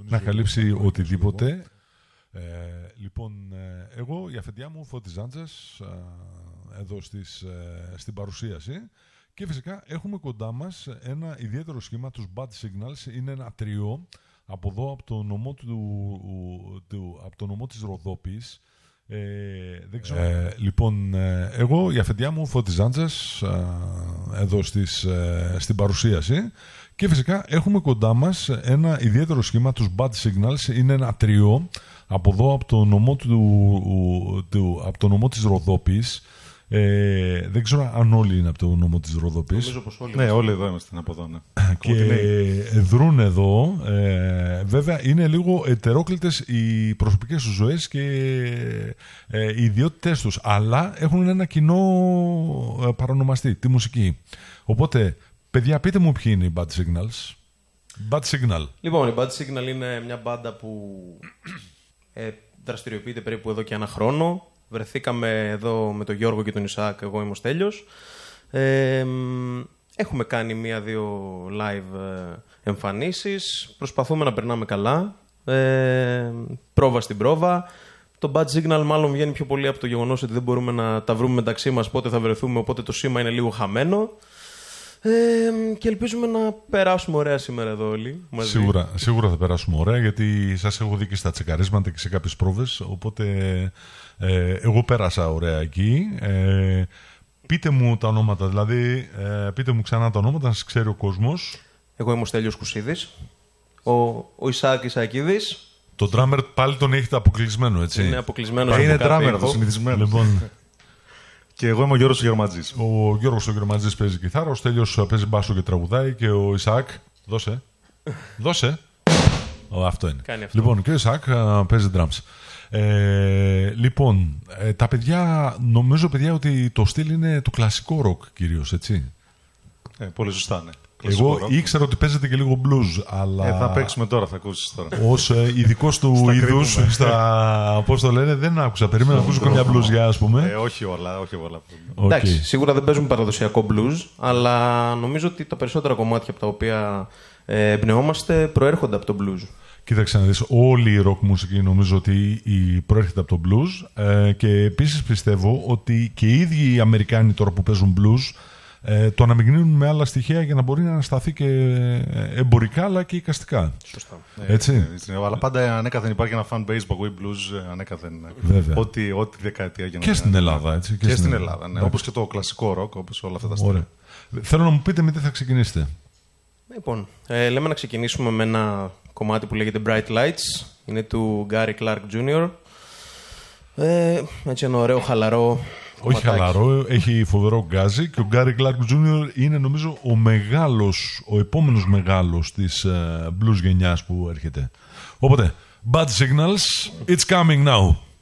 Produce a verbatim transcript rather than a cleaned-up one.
να καλύψει οτιδήποτε. Ε, λοιπόν, ε, εγώ η αφεντιά μου Φώτης Ζάντζας ε, εδώ στις, ε, στην παρουσίαση και φυσικά έχουμε κοντά μας ένα ιδιαίτερο σχήμα, τους Bad Signals. Είναι ένα τριό από εδώ, από το νομό, του, του, από το νομό της Ροδόπης. Ε, δεν ξέρω. Ε, λοιπόν, ε, εγώ η αφεντιά μου Φώτης Ζάντζας ε, εδώ στις, ε, στην παρουσίαση και φυσικά έχουμε κοντά μας ένα ιδιαίτερο σχήμα, τους Bad Signals. Είναι ένα τριό από εδώ, από το νομό, του, του, από το νομό της Ροδόπης. Ε, δεν ξέρω αν όλοι είναι από το νομό της Ροδόπης. Νομίζω πως όλοι. Ναι, όλοι εδώ είμαστε από εδώ. Ναι. Και δρούν εδώ. Ε, βέβαια, είναι λίγο ετερόκλητες οι προσωπικές τους ζωές και ε, οι ιδιότητές τους. Αλλά έχουν ένα κοινό ε, παρονομαστή, τη μουσική. Οπότε, παιδιά, πείτε μου ποιοι είναι οι Bad Signals. Bad Signal. Λοιπόν, η Bad Signal είναι μια μπάντα που ε, δραστηριοποιείται περίπου εδώ και ένα χρόνο. Βρεθήκαμε εδώ με τον Γιώργο και τον Ισαάκ, εγώ είμαι ο Στέλιος. Ε, έχουμε κάνει μία-δύο live εμφανίσεις. Προσπαθούμε να περνάμε καλά. Ε, πρόβα στην πρόβα. Το Bad Signal μάλλον βγαίνει πιο πολύ από το γεγονός ότι δεν μπορούμε να τα βρούμε μεταξύ μας πότε θα βρεθούμε, οπότε το σήμα είναι λίγο χαμένο. Ε, και ελπίζουμε να περάσουμε ωραία σήμερα εδώ όλοι μαζί. Σίγουρα, σίγουρα θα περάσουμε ωραία, γιατί σας έχω δει και στα τσεκαρίσματα και σε κάποιες πρόβες, οπότε ε, εγώ πέρασα ωραία εκεί. Ε, πείτε μου τα ονόματα, δηλαδή ε, πείτε μου ξανά τα ονόματα, να σας ξέρει ο κόσμος. Εγώ είμαι ο Στέλιος Κουσίδης, ο, ο Ισαάκ Ισαακίδης. Το drummer πάλι τον έχετε αποκλεισμένο, έτσι. Είναι αποκλεισμένο. Ε, είναι drummer το συνηθισμένο. Λοιπόν, και εγώ είμαι ο Γιώργος ο Γερματζής. Ο Γιώργος ο Γερματζής παίζει κιθάρα, ο Στέλιος παίζει μπάσο και τραγουδάει και ο Ισαάκ. Δώσε. Δώσε. Ο, αυτό είναι. Κάνει αυτό. Λοιπόν, και ο Ισαάκ α, παίζει drums. Ε, λοιπόν, ε, τα παιδιά, νομίζω παιδιά ότι το στυλ είναι το κλασικό ροκ κυρίως, έτσι. Ε, πολύ σωστά, ναι. Εγώ rock. Ήξερα ότι παίζετε και λίγο blues, αλλά. Ε, θα παίξουμε τώρα, θα ακούσεις τώρα. Ως ε, ειδικός του είδους, στα. Πώς το λένε, δεν άκουσα. Περίμενα να ακούσω καμιά μπλουζιά, ας πούμε. Ε, όχι όλα, όχι όλα. Okay. Εντάξει, σίγουρα δεν παίζουμε παραδοσιακό blues, αλλά νομίζω ότι τα περισσότερα κομμάτια από τα οποία ε, εμπνεόμαστε προέρχονται από το blues. Κοίταξε να δεις, όλη η rock μουσική νομίζω ότι η προέρχεται από το blues ε, και επίσης πιστεύω ότι και οι ίδιοι οι Αμερικάνοι τώρα που παίζουν blues ε, το αναμειγνύουν με άλλα στοιχεία για να μπορεί να ανασταθεί και εμπορικά αλλά και εικαστικά. Σωστά. Έτσι. Ε, έτσι, αλλά πάντα ανέκαθεν υπάρχει ένα fan base που ακούει blues ανέκαθεν. Ό,τι, ό,τι δεκαετία γενικά. Και στην Ελλάδα, έτσι. Και, και στην Ελλάδα, ναι. Όπως και το κλασικό rock, όπως όλα αυτά τα στοιχεία. Θέλω να μου πείτε με τι θα ξεκινήσετε. Λοιπόν, ε, λέμε να ξεκινήσουμε με ένα κομμάτι που λέγεται Bright Lights. Είναι του Gary Clark τζούνιορ. Ε, έτσι ένα ωραίο χαλαρό. Όχι χαλαρό, έχει φοβερό γκάζι και ο Gary Clark τζούνιορ είναι νομίζω ο μεγάλος, ο επόμενος μεγάλος της uh, blues γενιάς που έρχεται. Οπότε, Bad Signals, it's coming now.